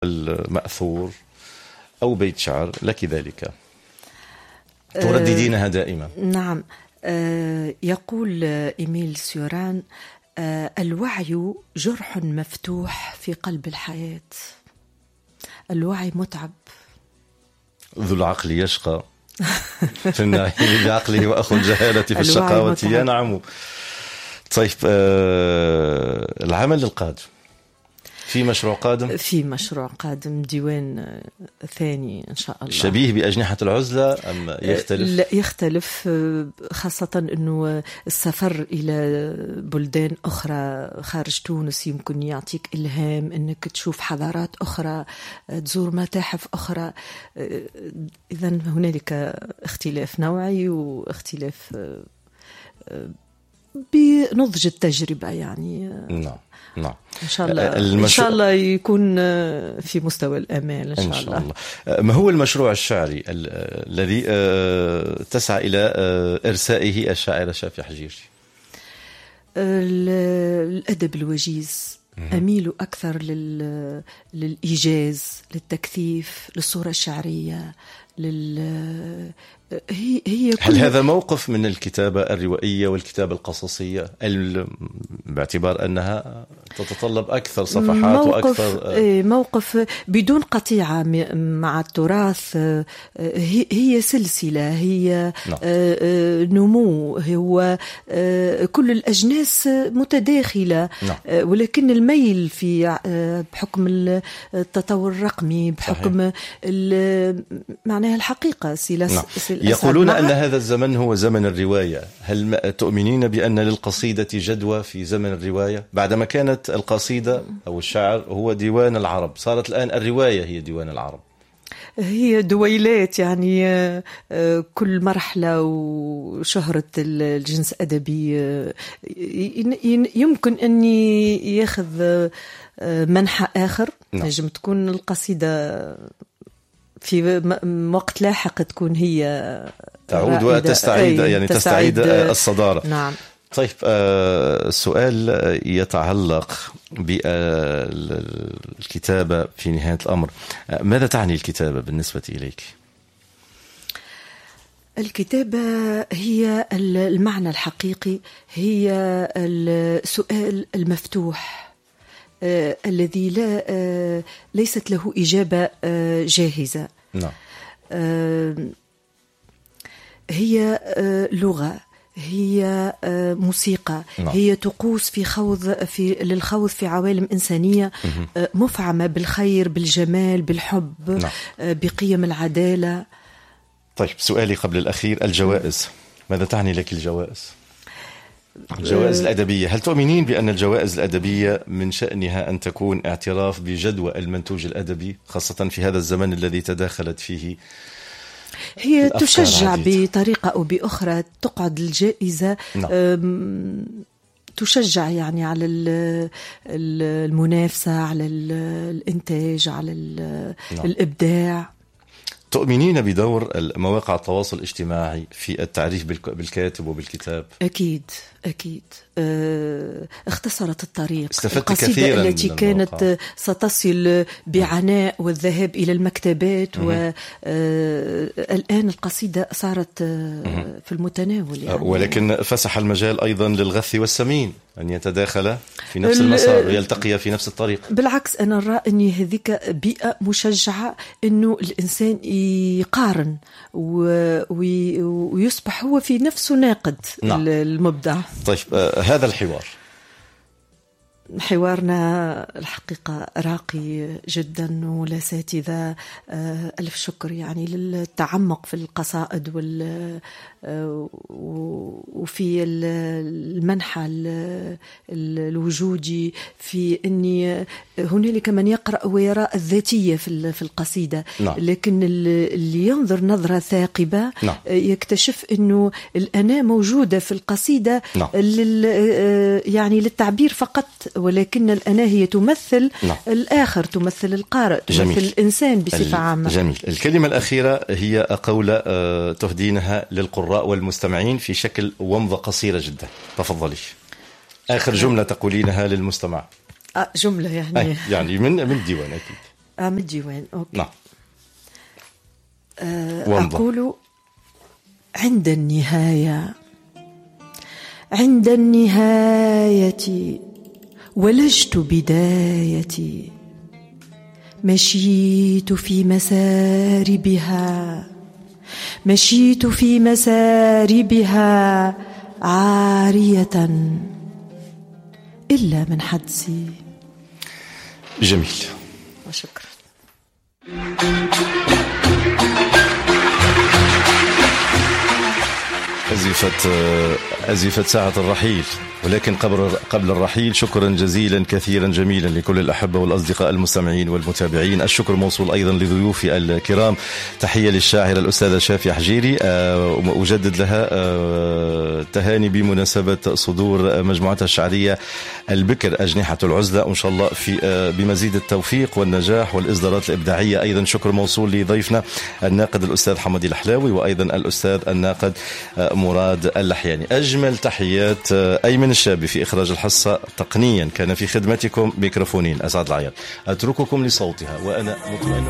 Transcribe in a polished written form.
المأثور أو بيت شعر لك ذلك ترددينها دائما. نعم. يقول إيميل سيوران: الوعي جرح مفتوح في قلب الحياة. الوعي متعب. ذو العقل يشقى في النعيم بعقله وأخو الجهالة في الشقاوة ينعم. طيب، العمل القادم في مشروع قادم؟ في مشروع قادم، ديوان ثاني إن شاء الله. شبيه بأجنحة العزلة أم يختلف؟ لا، يختلف، خاصة أنه السفر إلى بلدان أخرى خارج تونس يمكن يعطيك إلهام أنك تشوف حضارات أخرى، تزور متاحف أخرى. إذن هنالك اختلاف نوعي واختلاف بنضج التجربة يعني. نعم. إن شاء الله إن شاء الله يكون في مستوى الأمال إن شاء الله. ما هو المشروع الشعري الذي تسعى إلى إرسائه الشاعرة شافي حجيرجي؟ الأدب الوجيز. أميل أكثر للإيجاز، للتكثيف، للصورة الشعرية، هل هذا موقف من الكتابة الروائية والكتابة القصصية باعتبار أنها تتطلب أكثر صفحات وأكثر موقف بدون قطيعة مع التراث؟ هي سلسلة، هي نمو، هو كل الأجناس متداخلة، ولكن الميل في بحكم التطور الرقمي، بحكم معناها الحقيقة يقولون أن هذا الزمن هو زمن الرواية. هل تؤمنين بأن للقصيدة جدوى في زمن الرواية؟ بعدما كانت القصيدة أو الشعر هو ديوان العرب، صارت الآن الرواية هي ديوان العرب. هي دويلات يعني، كل مرحلة وشهرة الجنس أدبي يمكن أن ياخذ منحى آخر. نجم تكون القصيدة في وقت لاحق تكون هي تعود وتستعيد، يعني تستعيد الصدارة. نعم. طيب، السؤال يتعلق بالكتابة في نهاية الأمر. ماذا تعني الكتابة بالنسبة إليك؟ الكتابة هي المعنى الحقيقي، هي السؤال المفتوح الذي ليست له إجابة جاهزة. نعم. هي لغة، هي موسيقى، هي طقوس للخوض في عوالم إنسانية مفعمة بالخير، بالجمال، بالحب، بقيم العدالة. طيب، سؤالي قبل الأخير: الجوائز، ماذا تعني لك الجوائز؟ الجوائز الأدبية، هل تؤمنين بأن الجوائز الأدبية من شأنها أن تكون اعتراف بجدوى المنتوج الأدبي، خاصة في هذا الزمن الذي تداخلت فيه؟ هي تشجع بطريقة أو بأخرى، تقعد الجائزة تشجع يعني على المنافسة، على الإنتاج، على الإبداع. تؤمنين بدور مواقع التواصل الاجتماعي في التعريف بالكاتب وبالكتاب؟ أكيد. اختصرت الطريق. القصيدة التي كانت ستصل بعناء والذهاب إلى المكتبات، والآن القصيدة صارت في المتناول يعني. ولكن فسح المجال أيضا للغث والسمين أن يتداخل في نفس المسار ويلتقي في نفس الطريق. بالعكس، أنا أرى أن هذيك بيئة مشجعة أنه الإنسان يقارن ويصبح هو في نفسه ناقد. المبدع. طيب، هذا حوارنا الحقيقة راقي جدا، والأساتذة ألف شكر يعني للتعمق في القصائد وفي المنحى الوجودي، في أني هنالك من يقرأ ويرى الذاتية في القصيدة. لكن اللي ينظر نظرة ثاقبة يكتشف أنه الأنا موجودة في القصيدة يعني للتعبير فقط، ولكن الأنا هي تمثل الآخر، تمثل القارئ، تمثل الإنسان بصفة عامة. جميل. الكلمة الأخيرة هي قولة تهدينها للقراء والمستمعين في شكل ومضة قصيرة جدا. تفضلي، آخر جملة تقولينها للمستمع. جملة يعني يعني من الديوان أكيد. من الديوان. أوكي. نعم. أقول عند النهاية، عند النهاية ولجت بدايتي، مشيت في مساربها، مشيت في مساربها عارية إلا من حدسي. جميل. وشكرا. أزفت ساعة الرحيل، ولكن قبل الرحيل شكرا جزيلا كثيرا جميلا لكل الأحبة والأصدقاء المستمعين والمتابعين. الشكر موصول أيضا لضيوفي الكرام. تحية للشاعرة الأستاذة شافية حجيري، أجدد لها تهاني بمناسبة صدور مجموعتها الشعرية البكر أجنحة العزلة، وإن شاء الله بمزيد التوفيق والنجاح والإصدارات الإبداعية. أيضا شكر موصول لضيفنا الناقد الأستاذ حمدي الحلاوي، وأيضا الأستاذ الناقد مراد اللحياني. أجمل تحيات أيمن الشابي في إخراج الحصة تقنيا، كان في خدمتكم ميكروفونين أسعد العيال. أترككم لصوتها وأنا مطمئن.